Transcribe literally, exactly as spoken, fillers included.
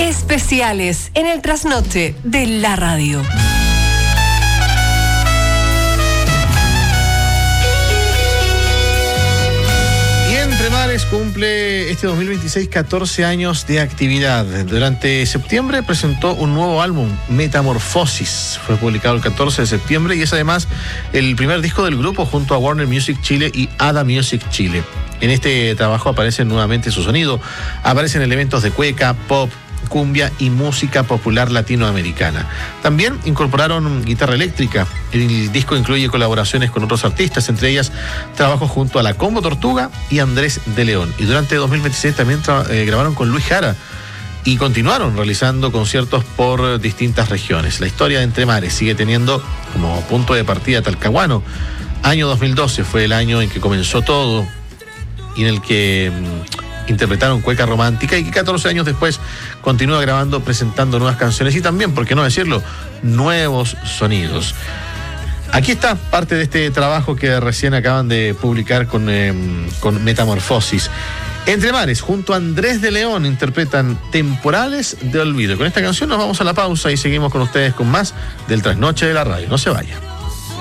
Especiales en el trasnoche de la radio. Entre Mares cumple este dos mil veintiséis catorce años de actividad. Durante septiembre presentó un nuevo álbum, Metamorfosis. Fue publicado el catorce de septiembre y es además el primer disco del grupo junto a Warner Music Chile y Ada Music Chile. En este trabajo aparece nuevamente su sonido. Aparecen elementos de cueca, pop, cumbia y música popular latinoamericana. También incorporaron guitarra eléctrica. El disco incluye colaboraciones con otros artistas, entre ellas trabajos junto a la Combo Tortuga y Andrés de León. Y durante dos mil veintiséis también tra- eh, grabaron con Luis Jara y continuaron realizando conciertos por distintas regiones. La historia de Entre Mares sigue teniendo como punto de partida Talcahuano. Año dos mil doce fue el año en que comenzó todo y en el que mmm, interpretaron Cueca Romántica y que catorce años después continúa grabando, presentando nuevas canciones y también, por qué no decirlo, nuevos sonidos. Aquí está parte de este trabajo que recién acaban de publicar con, eh, con Metamorfosis. Entre Mares, junto a Andrés de León, interpretan Temporales de Olvido. Con esta canción nos vamos a la pausa y seguimos con ustedes con más del Trasnoche de la Radio. No se vayan.